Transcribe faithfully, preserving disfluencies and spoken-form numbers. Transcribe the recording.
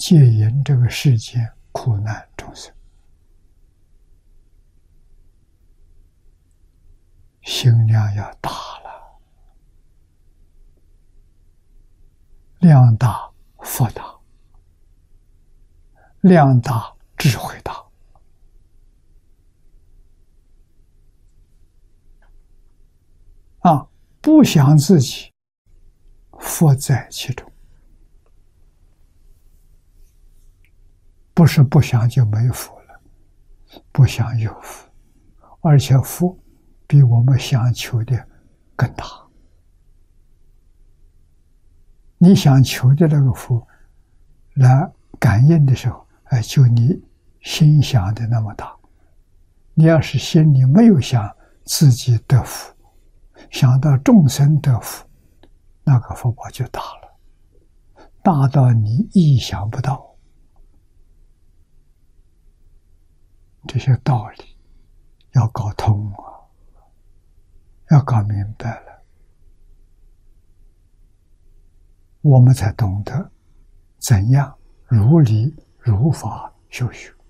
戒引这个世间苦难众生，心量要大了，量大福大，量大智慧大。啊，不想自己，福在其中。不是不想就没福了，不想有福，而且福比我们想求的更大。你想求的那个福，来感应的时候，哎，就你心想的那么大。你要是心里没有想自己得福，想到众生得福，那个福报就大了，大到你意想不到。这些道理要搞通啊，要搞明白了，我们才懂得怎样如理如法修学。